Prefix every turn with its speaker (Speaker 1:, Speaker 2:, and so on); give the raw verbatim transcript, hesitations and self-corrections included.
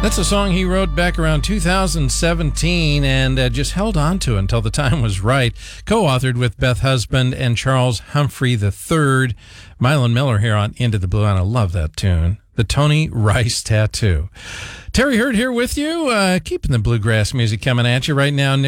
Speaker 1: That's a song he wrote back around two thousand seventeen and uh, just held on to until the time was right. Co-authored with Beth Husband and Charles Humphrey the third. Mylon Miller here on Into the Blue, and I love that tune. The Tony Rice Tattoo. Terry Hurd here with you, uh, keeping the bluegrass music coming at you right now.